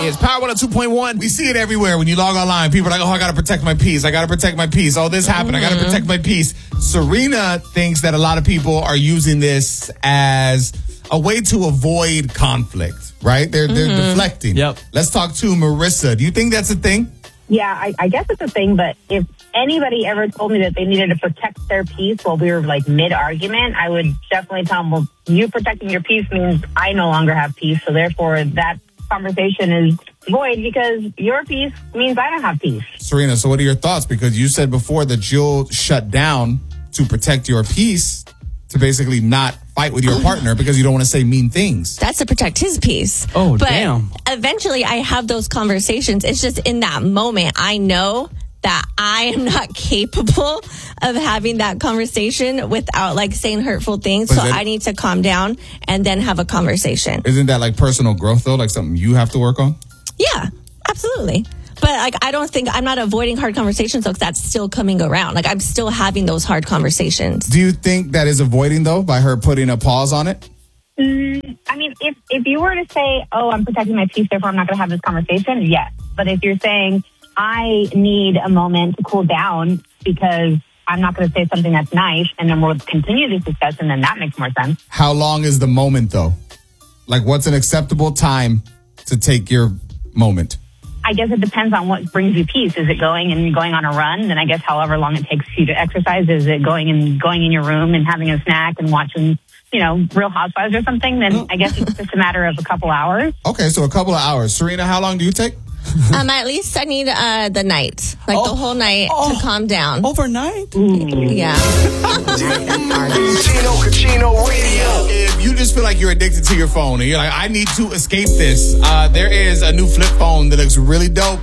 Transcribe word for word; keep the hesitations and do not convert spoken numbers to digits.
is Power one oh two point one. We see it everywhere when you log online. People are like, oh, I got to protect my peace. I got to protect my peace. Oh, this happened. Mm-hmm. I got to protect my peace. Serena thinks that a lot of people are using this as a way to avoid conflict, right? They're, they're mm-hmm. deflecting. Yep. Let's talk to Marissa. Do you think that's a thing? Yeah, I, I guess it's a thing, but if anybody ever told me that they needed to protect their peace while we were like mid-argument, I would definitely tell them, well, you protecting your peace means I no longer have peace, so therefore that conversation is void because your peace means I don't have peace. Serena, so what are your thoughts? Because you said before that you'll shut down to protect your peace, to basically not fight with your partner because you don't want to say mean things. That's to protect his peace. Oh, but damn. Eventually I have those conversations. It's just in that moment, I know that I am not capable of having that conversation without like saying hurtful things. So I need to calm down and then have a conversation. Isn't that like personal growth though? Like something you have to work on? Yeah, absolutely. But like, I don't think I'm not avoiding hard conversations, though, because that's still coming around. Like, I'm still having those hard conversations. Do you think that is avoiding, though, by her putting a pause on it? Mm, I mean, if, if you were to say, oh, I'm protecting my peace, therefore I'm not going to have this conversation, yes. But if you're saying, I need a moment to cool down because I'm not going to say something that's nice, and then we'll continue this discussion, then that makes more sense. How long is the moment, though? Like, what's an acceptable time to take your moment? I guess it depends on what brings you peace. Is it going and going on a run? Then I guess however long it takes you to exercise. Is it going and going in your room and having a snack and watching, you know, Real Housewives or something? Then I guess it's just a matter of a couple hours. Okay, so a couple of hours. Serena, how long do you take? Um, at least I need uh, the night, like oh, the whole night oh, to calm down. Overnight? Ooh. Yeah. Chino Cucino Radio. If you just feel like you're addicted to your phone and you're like, I need to escape this, uh, there is a new flip phone that looks really dope.